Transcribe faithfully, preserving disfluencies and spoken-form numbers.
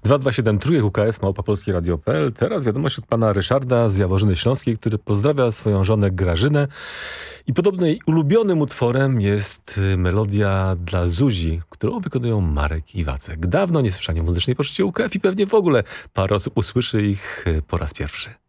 dwa dwa siedem trójek U K F małpa polskie radio kropka p l. Teraz wiadomość od pana Ryszarda z Jaworzyny Śląskiej, który pozdrawia swoją żonę Grażynę. I podobno jej ulubionym utworem jest melodia dla Zuzi, którą wykonują Marek i Wacek. Dawno nie słyszałem muzycznej poczcie U K F i pewnie w ogóle parę osób usłyszy ich po raz pierwszy.